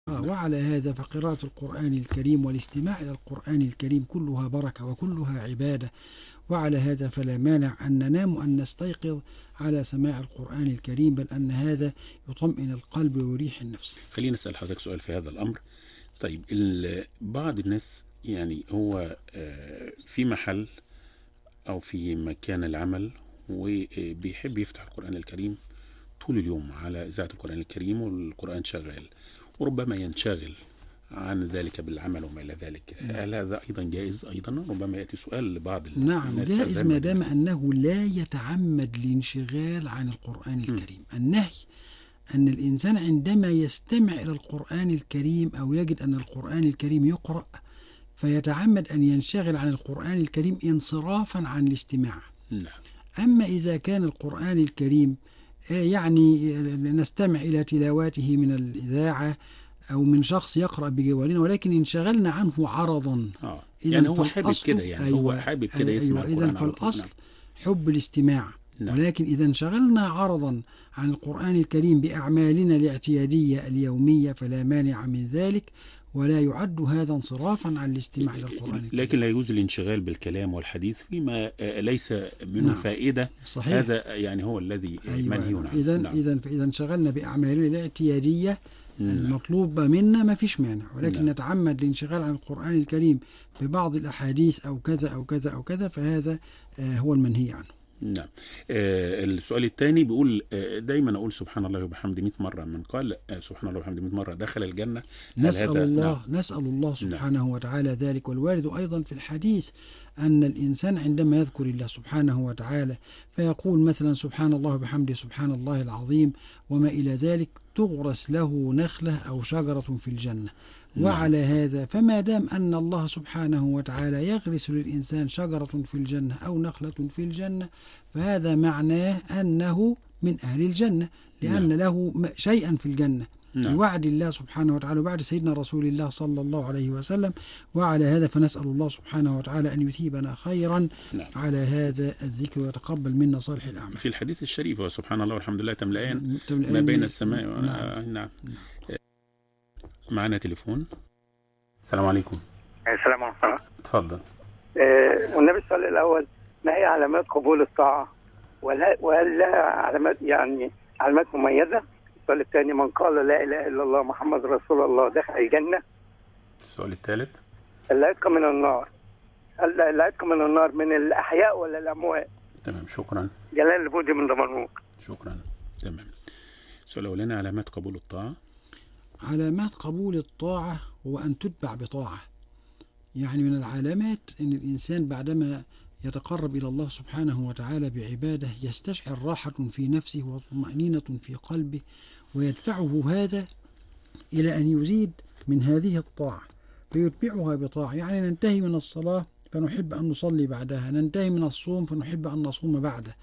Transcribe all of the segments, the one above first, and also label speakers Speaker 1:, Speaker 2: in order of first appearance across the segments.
Speaker 1: وعلى هذا فقراءة القرآن الكريم والاستماع إلى القرآن الكريم كلها بركة وكلها عبادة. وعلى هذا فلا مانع أن ننام وأن نستيقظ على سماع القرآن الكريم، بل أن هذا يطمئن القلب ويريح النفس.
Speaker 2: خلينا نسأل حضرتك سؤال في هذا الأمر. طيب بعض الناس يعني هو في محل أو في مكان العمل وبيحب يفتح القرآن الكريم طول اليوم على إذاعة القرآن الكريم والقرآن شغال، وربما ينشغل عن ذلك بالعمل وما إلى ذلك. هل هذا أيضا جائز؟ أيضا ربما يأتي سؤال لبعض الناس.
Speaker 1: نعم جائز ما دام أنه لا يتعمد الانشغال عن القرآن الكريم. النهي أن الإنسان عندما يستمع إلى القرآن الكريم أو يجد أن القرآن الكريم يقرأ فيتعمد أن ينشغل عن القرآن الكريم انصرافا عن الاستماع. أما إذا كان القرآن الكريم يعني نستمع إلى تلاواته من الإذاعة أو من شخص يقرأ بجوارنا ولكن انشغلنا عنه عرضا،
Speaker 2: يعني هو حابب كده، يعني أيوة هو حابب كده يسمع القرآن.
Speaker 1: إذن فالأصل حب الاستماع. ولكن إذا انشغلنا عرضا عن القرآن الكريم بأعمالنا الاعتيادية اليومية فلا مانع من ذلك، ولا يعد هذا انصرافا عن الاستماع إلى القرآن الكريم.
Speaker 2: لكن لا يجوز الانشغال بالكلام والحديث فيما ليس منه فائدة.
Speaker 1: صحيح.
Speaker 2: هذا يعني هو الذي منهي عنه.
Speaker 1: إذا انشغلنا بأعمالنا الاعتيادية المطلوب منا ما فيش مانع، ولكن نتعمد الانشغال عن القرآن الكريم ببعض الأحاديث أو كذا أو كذا أو كذا، فهذا هو المنهي عنه.
Speaker 2: نعم. السؤال الثاني بيقول دايما أقول سبحان الله وبحمده 100 مرة، من قال سبحان الله وبحمده 100 مرة دخل الجنة.
Speaker 1: نسأل الله سبحانه وتعالى ذلك. والوارد أيضا في الحديث أن الإنسان عندما يذكر الله سبحانه وتعالى فيقول مثلا سبحان الله وبحمده سبحان الله العظيم وما إلى ذلك تغرس له نخلة أو شجرة في الجنة. وعلى هذا فما دام أن الله سبحانه وتعالى يغرس للإنسان شجرة في الجنة أو نخلة في الجنة فهذا معناه أنه من أهل الجنة، لأن له شيئا في الجنة بوعد الله سبحانه وتعالى وبعد سيدنا رسول الله صلى الله عليه وسلم. وعلى هذا فنسأل الله سبحانه وتعالى أن يثيبنا خيرا على هذا الذكر ويتقبل منا صالح الأعمال.
Speaker 2: في الحديث الشريف وسبحان الله والحمد لله تملأان ما بين السماء نعم. معنا تليفون. السلام عليكم.
Speaker 3: السلام عليكم.
Speaker 2: تفضل.
Speaker 3: والنبي السؤال الأول، ما هي علامات قبول الطاعة وهل لها علامات علامات مميزة؟ السؤال الثاني، من قال لا إله إلا الله محمد رسول الله دخل الجنة.
Speaker 2: السؤال الثالث،
Speaker 3: العتق من النار، العتق من النار من الأحياء ولا الأموات؟
Speaker 2: تمام شكرا.
Speaker 3: جلال البودي من دمنهور.
Speaker 2: شكرا. تمام. السؤال الأولاني علامات قبول الطاعة.
Speaker 1: علامات قبول الطاعة هو أن تتبع بطاعة. يعني من العلامات أن الإنسان بعدما يتقرب إلى الله سبحانه وتعالى بعبادة يستشعر راحة في نفسه وطمأنينة في قلبه، ويدفعه هذا إلى أن يزيد من هذه الطاعة فيتبعها بطاعة. يعني ننتهي من الصلاة فنحب أن نصلي بعدها، ننتهي من الصوم فنحب أن نصوم بعده،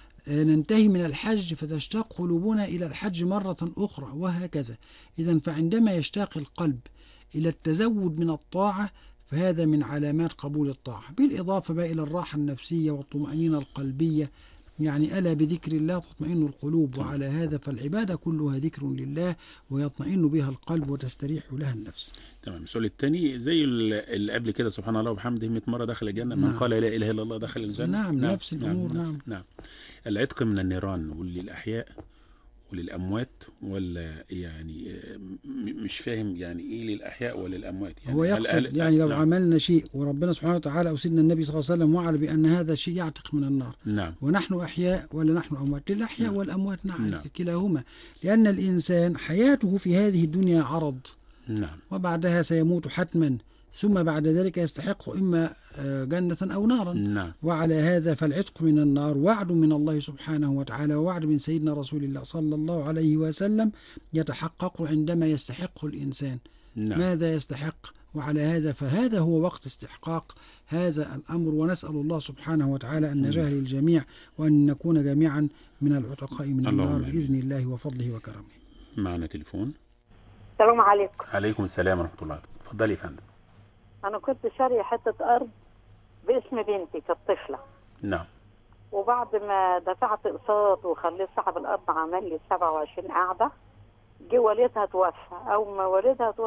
Speaker 1: ننتهي من الحج فتشتاق قلوبنا إلى الحج مرة أخرى، وهكذا. إذن فعندما يشتاق القلب إلى التزود من الطاعة فهذا من علامات قبول الطاعة، بالإضافة بقى إلى الراحة النفسية والطمأنينة القلبية. يعني ألا بذكر الله تطمئن القلوب، وعلى هذا فالعبادة كلها ذكر لله ويطمئن بها القلب وتستريح لها النفس.
Speaker 2: تمام. السؤال الثاني زي اللي قبل كده، سبحان الله وبحمده 100 مرة دخل الجنة. من قال لا إله إلا الله دخل الجنة.
Speaker 1: نعم نفس الأمور.
Speaker 2: نعم. العتق من النيران وللأحياء وللأموات، ولا يعني مش فاهم يعني إيه للأحياء وللأموات؟ يعني
Speaker 1: هو يقصد يعني لو عملنا شيء وربنا سبحانه وتعالى أو سيدنا النبي صلى الله عليه وسلم وعلم بأن هذا الشيء يعتق من النار.
Speaker 2: نعم.
Speaker 1: ونحن أحياء ولا نحن أموات؟ للأحياء والأموات. نعم. كلاهما، لأن الإنسان حياته في هذه الدنيا عرض.
Speaker 2: نعم.
Speaker 1: وبعدها سيموت حتما، ثم بعد ذلك يستحق إما جنة أو نارا.
Speaker 2: نعم.
Speaker 1: وعلى هذا فالعتق من النار وعد من الله سبحانه وتعالى ووعد من سيدنا رسول الله صلى الله عليه وسلم يتحقق عندما يستحق الإنسان.
Speaker 2: نعم.
Speaker 1: ماذا يستحق؟ وعلى هذا فهذا هو وقت استحقاق هذا الأمر، ونسأل الله سبحانه وتعالى أن نجاه للجميع وأن نكون جميعا من العتقاء من النار بإذن الله وفضله وكرمه.
Speaker 2: معنا تليفون.
Speaker 4: السلام عليكم.
Speaker 2: عليكم السلام ورحمة الله. تفضلي يا فندم.
Speaker 4: أنا كنت شارية حتة أرض باسم بنتي كطفلة.
Speaker 2: نعم.
Speaker 4: وبعد ما دفعت اقساط وخليت صاحب الأرض عمل لي 27 قاعدة جه والدها توفى، أول ما والدها توفى